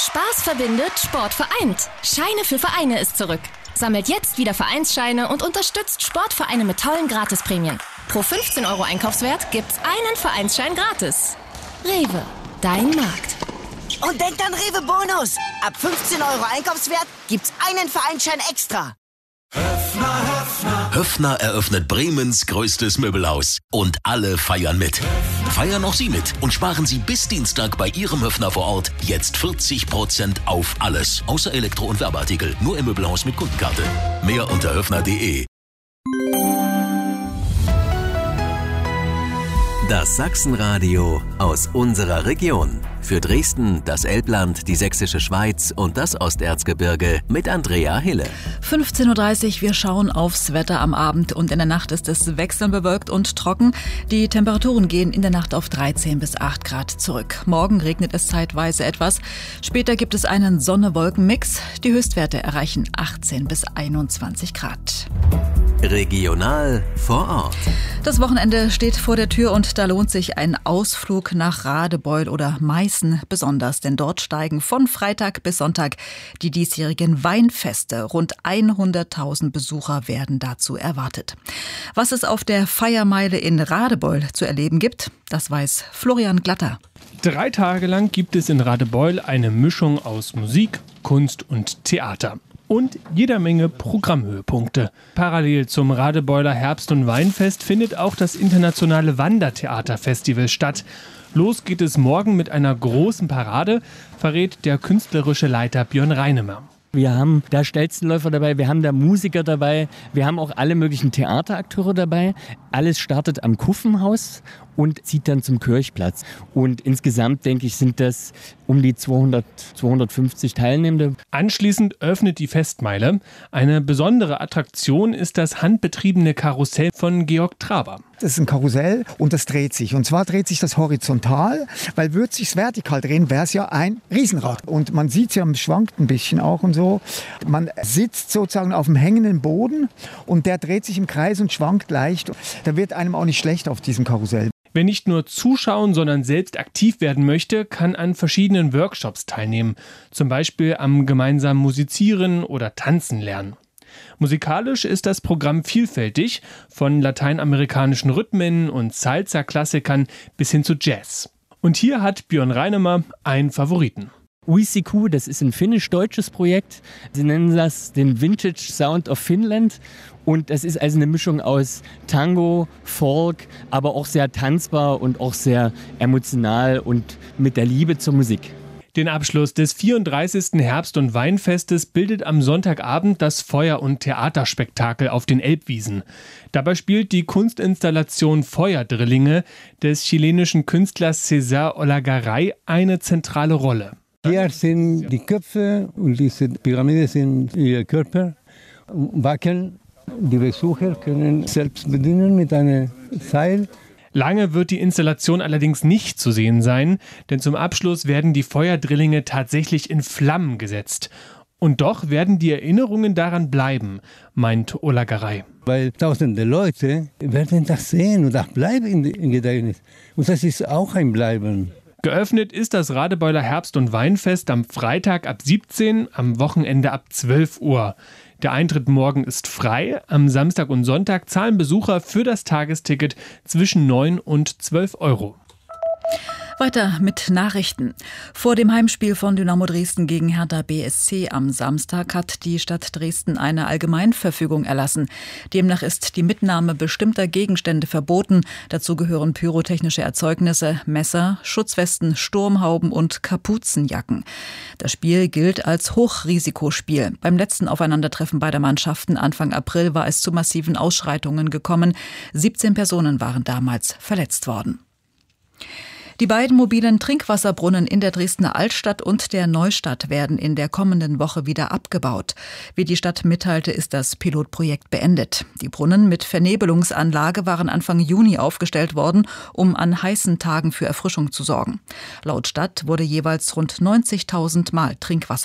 Spaß verbindet, Sport vereint. Scheine für Vereine ist zurück. Sammelt jetzt wieder Vereinsscheine und unterstützt Sportvereine mit tollen Gratisprämien. Pro 15 € Einkaufswert gibt's einen Vereinsschein gratis. Rewe, dein Markt. Und denkt an Rewe Bonus. Ab 15 € Einkaufswert gibt's einen Vereinsschein extra. Höffner eröffnet Bremens größtes Möbelhaus. Und alle feiern mit. Feiern auch Sie mit und sparen Sie bis Dienstag bei Ihrem Höffner vor Ort jetzt 40% auf alles. Außer Elektro- und Werbeartikel. Nur im Möbelhaus mit Kundenkarte. Mehr unter höffner.de. Das Sachsenradio aus unserer Region. Für Dresden, das Elbland, die Sächsische Schweiz und das Osterzgebirge mit Andrea Hille. 15:30 Uhr, wir schauen aufs Wetter am Abend und in der Nacht ist es wechselnd bewölkt und trocken. Die Temperaturen gehen in der Nacht auf 13 bis 8 Grad zurück. Morgen regnet es zeitweise etwas. Später gibt es einen Sonne-Wolken-Mix. Die Höchstwerte erreichen 18 bis 21 Grad. Regional vor Ort. Das Wochenende steht vor der Tür und da lohnt sich ein Ausflug nach Radebeul oder Meißen besonders, denn dort steigen von Freitag bis Sonntag die diesjährigen Weinfeste. Rund 100.000 Besucher werden dazu erwartet. Was es auf der Feiermeile in Radebeul zu erleben gibt, das weiß Florian Glatter. 3 Tage lang gibt es in Radebeul eine Mischung aus Musik, Kunst und Theater. Und jeder Menge Programmhöhepunkte. Parallel zum Radebeuler Herbst- und Weinfest findet auch das internationale Wandertheaterfestival statt. Los geht es morgen mit einer großen Parade, verrät der künstlerische Leiter Björn Reinemer. Wir haben da Stelzenläufer dabei, wir haben da Musiker dabei, wir haben auch alle möglichen Theaterakteure dabei. Alles startet am Kuffenhaus und zieht dann zum Kirchplatz. Und insgesamt, denke ich, sind das um die 250 Teilnehmende. Anschließend öffnet die Festmeile. Eine besondere Attraktion ist das handbetriebene Karussell von Georg Traber. Das ist ein Karussell und das dreht sich. Und zwar dreht sich das horizontal, weil würde es sich vertikal drehen, wäre es ja ein Riesenrad. Und man sieht es ja, es schwankt ein bisschen auch und so. Man sitzt sozusagen auf dem hängenden Boden und der dreht sich im Kreis und schwankt leicht. Da wird einem auch nicht schlecht auf diesem Karussell. Wer nicht nur zuschauen, sondern selbst aktiv werden möchte, kann an verschiedenen Workshops teilnehmen. Zum Beispiel am gemeinsamen Musizieren oder Tanzen lernen. Musikalisch ist das Programm vielfältig, von lateinamerikanischen Rhythmen und Salsa-Klassikern bis hin zu Jazz. Und hier hat Björn Reinemer einen Favoriten. Uisiku, das ist ein finnisch-deutsches Projekt. Sie nennen das den Vintage Sound of Finland. Und das ist also eine Mischung aus Tango, Folk, aber auch sehr tanzbar und auch sehr emotional und mit der Liebe zur Musik. Den Abschluss des 34. Herbst- und Weinfestes bildet am Sonntagabend das Feuer- und Theaterspektakel auf den Elbwiesen. Dabei spielt die Kunstinstallation Feuerdrillinge des chilenischen Künstlers César Olagaray eine zentrale Rolle. Hier sind die Köpfe und diese Pyramide sind ihr Körper, wackeln. Die Besucher können selbst bedienen mit einem Seil. Lange wird die Installation allerdings nicht zu sehen sein, denn zum Abschluss werden die Feuerdrillinge tatsächlich in Flammen gesetzt. Und doch werden die Erinnerungen daran bleiben, meint Olagaray. Weil tausende Leute werden das sehen und das bleibt im Gedächtnis. Und das ist auch ein Bleiben. Geöffnet ist das Radebeuler Herbst- und Weinfest am Freitag ab 17, am Wochenende ab 12 Uhr. Der Eintritt morgen ist frei. Am Samstag und Sonntag zahlen Besucher für das Tagesticket zwischen 9 und 12 €. Weiter mit Nachrichten. Vor dem Heimspiel von Dynamo Dresden gegen Hertha BSC am Samstag hat die Stadt Dresden eine Allgemeinverfügung erlassen. Demnach ist die Mitnahme bestimmter Gegenstände verboten. Dazu gehören pyrotechnische Erzeugnisse, Messer, Schutzwesten, Sturmhauben und Kapuzenjacken. Das Spiel gilt als Hochrisikospiel. Beim letzten Aufeinandertreffen beider Mannschaften Anfang April war es zu massiven Ausschreitungen gekommen. 17 Personen waren damals verletzt worden. Die beiden mobilen Trinkwasserbrunnen in der Dresdner Altstadt und der Neustadt werden in der kommenden Woche wieder abgebaut. Wie die Stadt mitteilte, ist das Pilotprojekt beendet. Die Brunnen mit Vernebelungsanlage waren Anfang Juni aufgestellt worden, um an heißen Tagen für Erfrischung zu sorgen. Laut Stadt wurde jeweils rund 90.000 Mal Trinkwasser